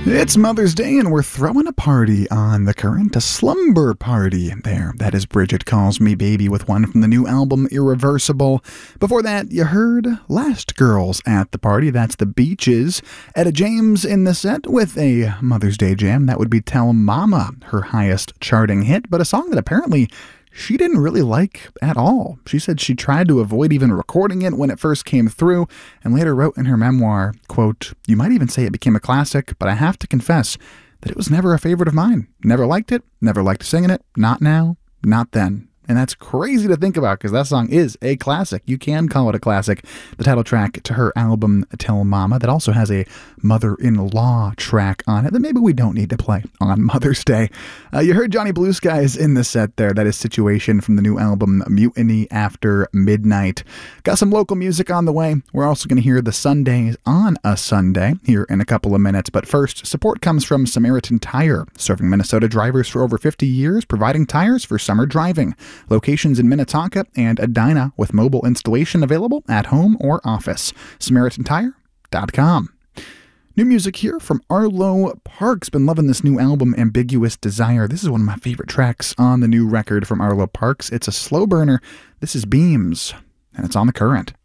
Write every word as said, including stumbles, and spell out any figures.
It's Mother's Day and we're throwing a party on the current, a slumber party there. That is Bridget Calls Me Baby with one from the new album Irreversible. Before that, you heard Last Girls at the Party. That's the Beaches. Etta James in the set with a Mother's Day jam. That would be Tell Mama, her highest charting hit, but a song that apparently she didn't really like at all. She said she tried to avoid even recording it when it first came through, and later wrote in her memoir, quote, "You might even say it became a classic, but I have to confess that it was never a favorite of mine. Never liked it, never liked singing it, not now, not then." And that's crazy to think about because that song is a classic. You can call it a classic. The title track to her album, Tell Mama, that also has a mother-in-law track on it that maybe we don't need to play on Mother's Day. Uh, you heard Johnny Blue Skies in the set there. That is Situation from the new album, Mutiny After Midnight. Got some local music on the way. We're also going to hear the Sundays on a Sunday here in a couple of minutes. But first, support comes from Samaritan Tire, serving Minnesota drivers for over fifty years, providing tires for summer driving. Locations in Minnetonka and Edina with mobile installation available at home or office. Samaritan Tire dot com. New music here from Arlo Parks. Been loving this new album, Ambiguous Desire. This is one of my favorite tracks on the new record from Arlo Parks. It's a slow burner. This is Beams, and it's on The Current.